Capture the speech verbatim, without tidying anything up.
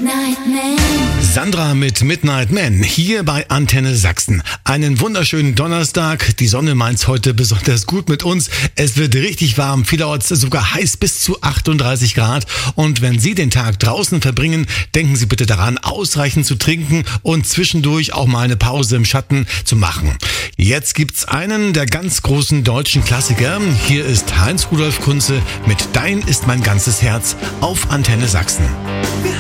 Midnight Man. Sandra mit Midnight Man hier bei Antenne Sachsen. Einen wunderschönen Donnerstag. Die Sonne meint's heute besonders gut mit uns. Es wird richtig warm, vielerorts sogar heiß bis zu achtunddreißig Grad. Und wenn Sie den Tag draußen verbringen, denken Sie bitte daran, ausreichend zu trinken und zwischendurch auch mal eine Pause im Schatten zu machen. Jetzt gibt's einen der ganz großen deutschen Klassiker. Hier ist Heinz Rudolf Kunze mit Dein ist mein ganzes Herz auf Antenne Sachsen. Wir